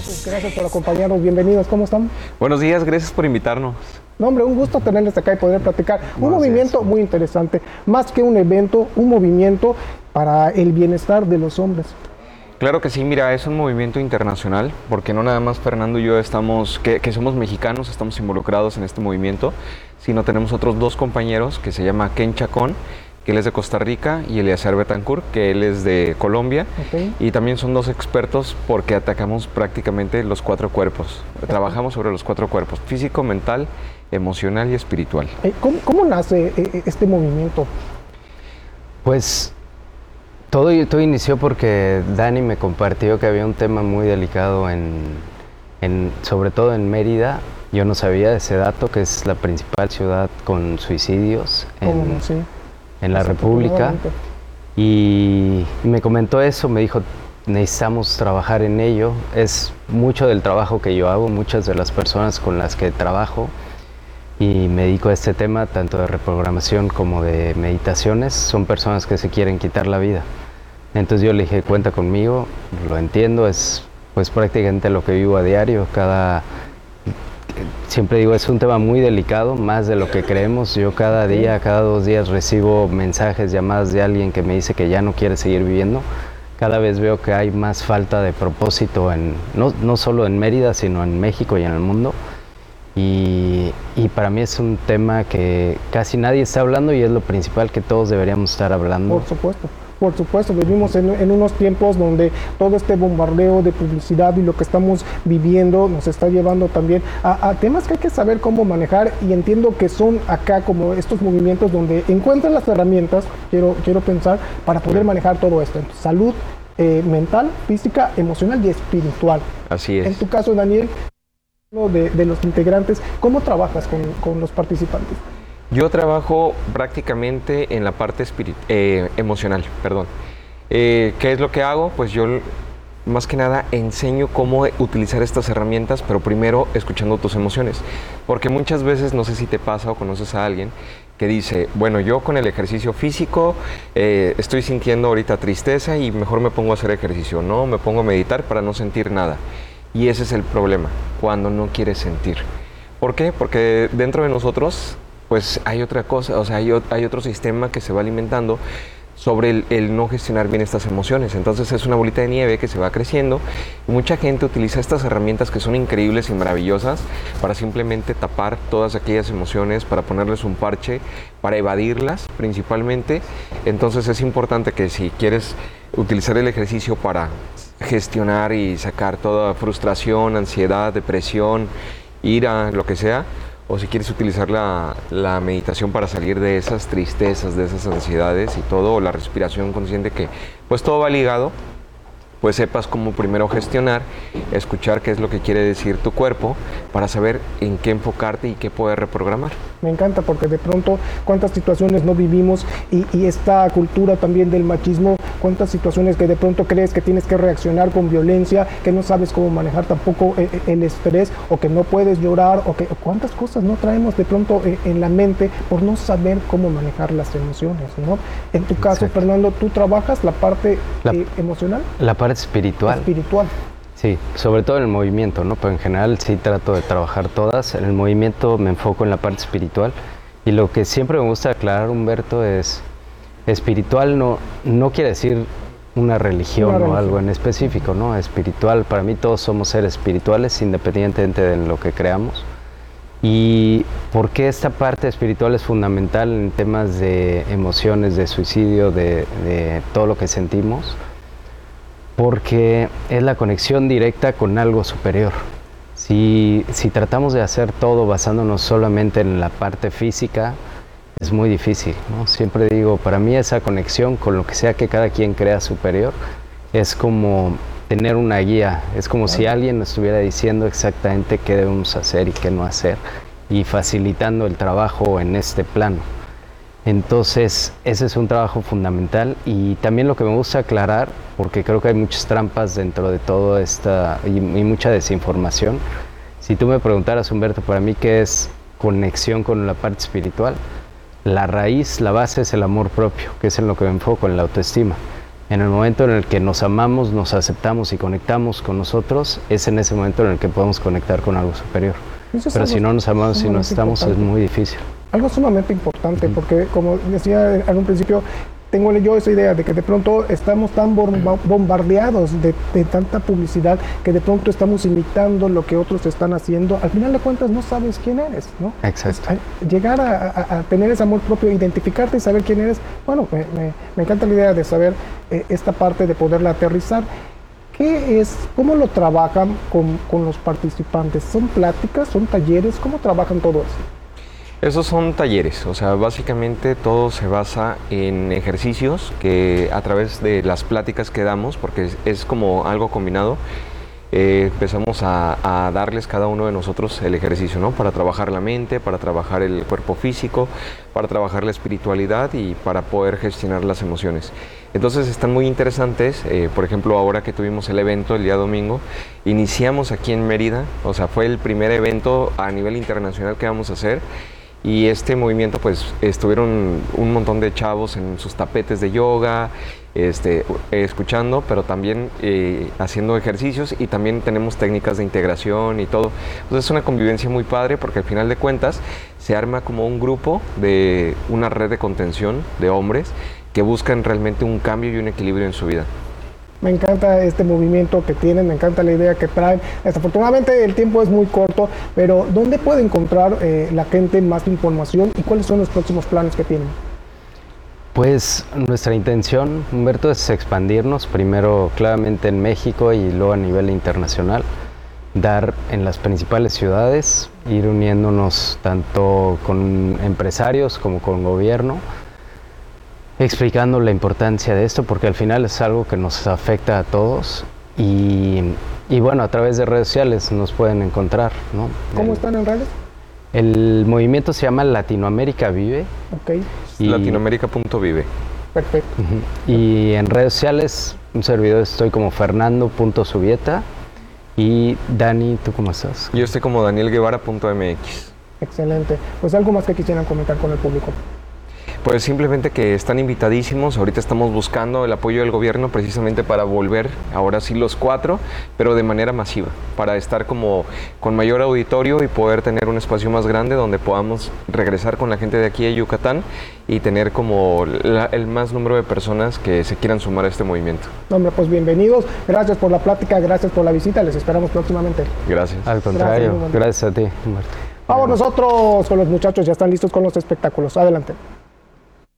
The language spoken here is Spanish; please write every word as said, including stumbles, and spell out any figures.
Gracias por acompañarnos, bienvenidos, ¿cómo están? Buenos días, gracias por invitarnos. No, hombre, un gusto tenerles acá y poder platicar. Un Buenos movimiento días. muy interesante, más que un evento, un movimiento para el bienestar de los hombres. Claro que sí, mira, es un movimiento internacional, porque no nada más Fernando y yo estamos, que, que somos mexicanos, estamos involucrados en este movimiento, sino tenemos otros dos compañeros que se llama Ken Chacón, que él es de Costa Rica, y Eliezer Betancourt, que él es de Colombia, Okay. y también son dos expertos porque atacamos prácticamente los cuatro cuerpos. Okay. Trabajamos sobre los cuatro cuerpos, físico, mental, emocional y espiritual. Eh, ¿Cómo, cómo nace eh, este movimiento? Pues todo, todo inició porque Dani me compartió que había un tema muy delicado, en, en, sobre todo en Mérida. Yo no sabía de ese dato, que es la principal ciudad con suicidios en, no? Sí. en la República. Y me comentó eso, me dijo, necesitamos trabajar en ello. Es mucho del trabajo que yo hago, muchas de las personas con las que trabajo y me dedico a este tema, tanto de reprogramación como de meditaciones, son personas que se quieren quitar la vida. Entonces yo le dije, cuenta conmigo, lo entiendo, es pues prácticamente lo que vivo a diario. Cada, siempre digo, es un tema muy delicado, más de lo que creemos. Yo cada día, cada dos días recibo mensajes, llamadas de alguien que me dice que ya no quiere seguir viviendo. Cada vez veo que hay más falta de propósito, en, no, no solo en Mérida, sino en México y en el mundo. Y, y para mí es un tema que casi nadie está hablando y es lo principal que todos deberíamos estar hablando. Por supuesto, por supuesto, vivimos en, en unos tiempos donde todo este bombardeo de publicidad y lo que estamos viviendo nos está llevando también a, a temas que hay que saber cómo manejar, y entiendo que son acá como estos movimientos donde encuentran las herramientas, quiero, quiero pensar, para poder manejar todo esto, salud eh, mental, física, emocional y espiritual. Así es. En tu caso, Daniel, De, de los integrantes, ¿cómo trabajas con, con los participantes? Yo trabajo prácticamente en la parte espiritu- eh, emocional, perdón. Eh, ¿Qué es lo que hago? Pues yo más que nada enseño cómo utilizar estas herramientas, pero primero escuchando tus emociones. Porque muchas veces, no sé si te pasa o conoces a alguien que dice, bueno, yo con el ejercicio físico eh, estoy sintiendo ahorita tristeza y mejor me pongo a hacer ejercicio, no, me pongo a meditar para no sentir nada. Y ese es el problema, cuando no quieres sentir. ¿Por qué? Porque dentro de nosotros, pues hay otra cosa, o sea, hay, hay otro sistema que se va alimentando sobre el, el no gestionar bien estas emociones. Entonces es una bolita de nieve que se va creciendo y mucha gente utiliza estas herramientas que son increíbles y maravillosas para simplemente tapar todas aquellas emociones, para ponerles un parche, para evadirlas principalmente. Entonces es importante que si quieres utilizar el ejercicio para gestionar y sacar toda frustración, ansiedad, depresión, ira, lo que sea, o si quieres utilizar la, la meditación para salir de esas tristezas, de esas ansiedades y todo, o la respiración consciente, que pues todo va ligado, pues sepas cómo primero gestionar, escuchar qué es lo que quiere decir tu cuerpo para saber en qué enfocarte y qué poder reprogramar. Me encanta, porque de pronto cuántas situaciones no vivimos, y, y esta cultura también del machismo, cuántas situaciones que de pronto crees que tienes que reaccionar con violencia, que no sabes cómo manejar tampoco el estrés, o que no puedes llorar, o que cuántas cosas no traemos de pronto en la mente por no saber cómo manejar las emociones, ¿no? En tu caso, exacto, Fernando, ¿tú trabajas la parte la, eh, emocional? La parte espiritual. Espiritual. Sí, sobre todo en el movimiento, ¿no? Pero en general sí trato de trabajar todas. En el movimiento me enfoco en la parte espiritual, y lo que siempre me gusta aclarar, Humberto, es espiritual no, no quiere decir una religión, una religión o algo en específico, ¿no? Espiritual, para mí todos somos seres espirituales independientemente de lo que creamos. ¿Y por qué esta parte espiritual es fundamental en temas de emociones, de suicidio, de, de todo lo que sentimos? Porque es la conexión directa con algo superior. Si, si tratamos de hacer todo basándonos solamente en la parte física, es muy difícil, ¿no? Siempre digo, para mí esa conexión con lo que sea que cada quien crea superior es como tener una guía, es como si alguien nos estuviera diciendo exactamente qué debemos hacer y qué no hacer, y facilitando el trabajo en este plano. Entonces, ese es un trabajo fundamental, y también lo que me gusta aclarar, porque creo que hay muchas trampas dentro de toda esta, y, y mucha desinformación. Si tú me preguntaras, Humberto, para mí, ¿qué es conexión con la parte espiritual? La raíz, la base es el amor propio, que es en lo que me enfoco, en la autoestima. En el momento en el que nos amamos, nos aceptamos y conectamos con nosotros, es en ese momento en el que podemos conectar con algo superior. Eso es Pero algo si no nos amamos y no estamos, es muy difícil. Algo sumamente importante, porque como decía en un principio, tengo yo esa idea de que de pronto estamos tan bomba- bombardeados de, de tanta publicidad que de pronto estamos imitando lo que otros están haciendo. Al final de cuentas no sabes quién eres, ¿no? Exacto. Es- llegar a, a- a tener ese amor propio, identificarte y saber quién eres. Bueno, me, me- me encanta la idea de saber eh, esta parte de poderla aterrizar. ¿Qué es, cómo lo trabajan con, con los participantes? ¿Son pláticas, son talleres? ¿Cómo trabajan todo eso? Esos son talleres, o sea, básicamente todo se basa en ejercicios que a través de las pláticas que damos, porque es, es como algo combinado, eh, empezamos a, a darles cada uno de nosotros el ejercicio, ¿no? Para trabajar la mente, para trabajar el cuerpo físico, para trabajar la espiritualidad y para poder gestionar las emociones. Entonces están muy interesantes, eh, por ejemplo, ahora que tuvimos el evento el día domingo, iniciamos aquí en Mérida, o sea, fue el primer evento a nivel internacional que vamos a hacer. Y este movimiento, pues, estuvieron un montón de chavos en sus tapetes de yoga, este, eh, escuchando, pero también eh, haciendo ejercicios, y también tenemos técnicas de integración y todo. Entonces es una convivencia muy padre, porque al final de cuentas se arma como un grupo de una red de contención de hombres que buscan realmente un cambio y un equilibrio en su vida. Me encanta este movimiento que tienen, me encanta la idea que traen. Desafortunadamente el tiempo es muy corto, pero ¿dónde puede encontrar eh, la gente más información y cuáles son los próximos planes que tienen? Pues nuestra intención, Humberto, es expandirnos primero claramente en México y luego a nivel internacional, dar en las principales ciudades, ir uniéndonos tanto con empresarios como con gobierno, explicando la importancia de esto, porque al final es algo que nos afecta a todos. Y, y bueno, a través de redes sociales nos pueden encontrar, ¿no? ¿Cómo el, están en redes? El movimiento se llama Latinoamérica Vive. Ok, y, Latinoamérica punto vive. perfecto. Uh-huh. Y en redes sociales, un servidor, estoy como Fernando punto Subieta. Y Dani, ¿tú cómo estás? Yo estoy como Daniel Guevara punto m x. Excelente. Pues algo más que quisieran comentar con el público. Pues simplemente que están invitadísimos. Ahorita estamos buscando el apoyo del gobierno precisamente para volver, ahora sí los cuatro, pero de manera masiva, para estar como con mayor auditorio y poder tener un espacio más grande donde podamos regresar con la gente de aquí de Yucatán y tener como la, el más número de personas que se quieran sumar a este movimiento. Hombre, pues bienvenidos. Gracias por la plática, gracias por la visita. Les esperamos próximamente. Gracias. Al contrario, Gracias, gracias a ti, Humberto. Vamos nosotros con los muchachos, ya están listos con los espectáculos. Adelante.